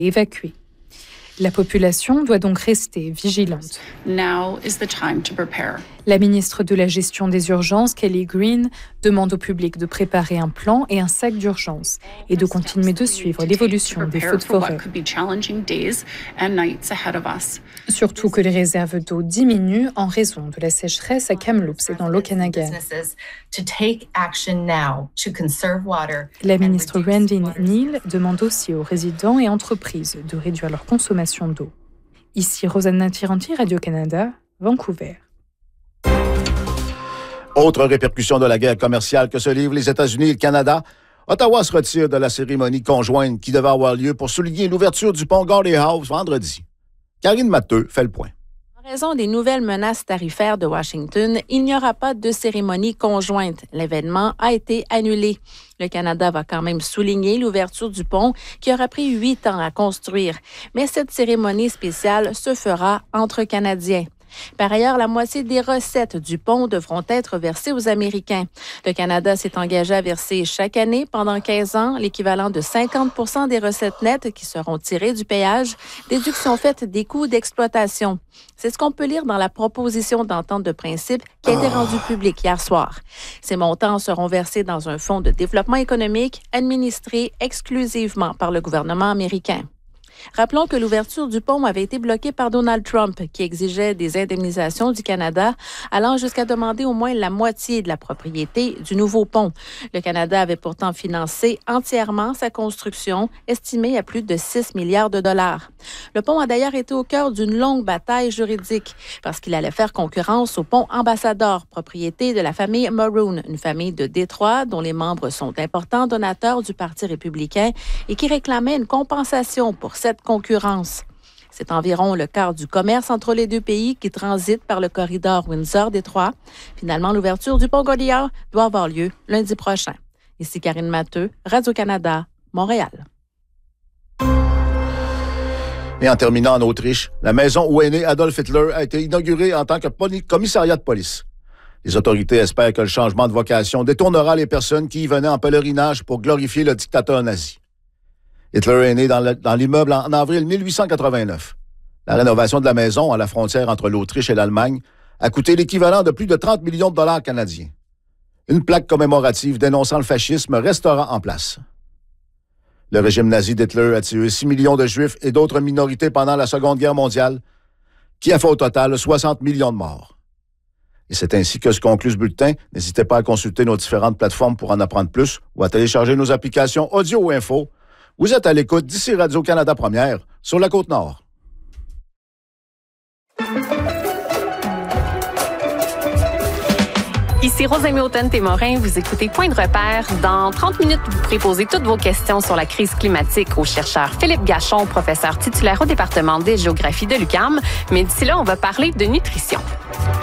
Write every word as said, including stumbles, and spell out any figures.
évacués. La population doit donc rester vigilante. Now is the time to prepare. La ministre de la Gestion des urgences, Kelly Green, demande au public de préparer un plan et un sac d'urgence et de continuer de suivre l'évolution des feux de forêt. Surtout que les réserves d'eau diminuent en raison de la sécheresse à Kamloops et dans l'Okanagan. La ministre Randy Neal demande aussi aux résidents et entreprises de réduire leur consommation d'eau. Ici Rosanna Tiranti, Radio-Canada, Vancouver. Autre répercussion de la guerre commerciale que se livrent les États-Unis et le Canada, Ottawa se retire de la cérémonie conjointe qui devait avoir lieu pour souligner l'ouverture du pont Gordie Howe vendredi. Karine Matteux fait le point. En raison des nouvelles menaces tarifaires de Washington, il n'y aura pas de cérémonie conjointe. L'événement a été annulé. Le Canada va quand même souligner l'ouverture du pont qui aura pris huit ans à construire. Mais cette cérémonie spéciale se fera entre Canadiens. Par ailleurs, la moitié des recettes du pont devront être versées aux Américains. Le Canada s'est engagé à verser chaque année, pendant quinze ans, l'équivalent de cinquante pour cent des recettes nettes qui seront tirées du péage, déduction faite des coûts d'exploitation. C'est ce qu'on peut lire dans la proposition d'entente de principe qui a été rendue publique hier soir. Ces montants seront versés dans un fonds de développement économique administré exclusivement par le gouvernement américain. Rappelons que l'ouverture du pont avait été bloquée par Donald Trump, qui exigeait des indemnisations du Canada, allant jusqu'à demander au moins la moitié de la propriété du nouveau pont. Le Canada avait pourtant financé entièrement sa construction, estimée à plus de six milliards de dollars. Le pont a d'ailleurs été au cœur d'une longue bataille juridique, parce qu'il allait faire concurrence au pont Ambassador, propriété de la famille Maroon, une famille de Détroit dont les membres sont d'importants donateurs du Parti républicain et qui réclamait une compensation pour cette concurrence. C'est environ le quart du commerce entre les deux pays qui transite par le corridor Windsor-Détroit. Finalement, l'ouverture du pont Gordie Howe doit avoir lieu lundi prochain. Ici Karine Matteux, Radio-Canada, Montréal. Et en terminant en Autriche, la maison où est né Adolf Hitler a été inaugurée en tant que commissariat de police. Les autorités espèrent que le changement de vocation détournera les personnes qui y venaient en pèlerinage pour glorifier le dictateur nazi. Hitler est né dans, le, dans l'immeuble en, en avril mille huit cent quatre-vingt-neuf. La rénovation de la maison à la frontière entre l'Autriche et l'Allemagne a coûté l'équivalent de plus de trente millions de dollars canadiens. Une plaque commémorative dénonçant le fascisme restera en place. Le régime nazi d'Hitler a tué six millions de Juifs et d'autres minorités pendant la Seconde Guerre mondiale, qui a fait au total soixante millions de morts. Et c'est ainsi que se conclut ce bulletin. N'hésitez pas à consulter nos différentes plateformes pour en apprendre plus ou à télécharger nos applications audio ou info. Vous êtes à l'écoute d'ici Radio-Canada Première, sur la Côte-Nord. Ici Rosemée Automne-Témorin, vous écoutez Point de repère. Dans trente minutes, vous pourrez poser toutes vos questions sur la crise climatique au chercheur Philippe Gachon, professeur titulaire au département des géographies de l'U Q A M. Mais d'ici là, on va parler de nutrition.